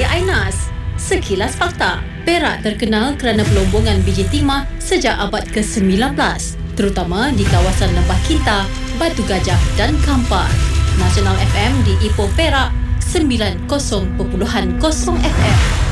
Ainas. Sekilas fakta, Perak terkenal kerana pelombongan biji timah sejak abad ke-19, terutama di kawasan Lembah Kinta, Batu Gajah dan Kampar. Nasional FM di Ipoh Perak 90.0 FM.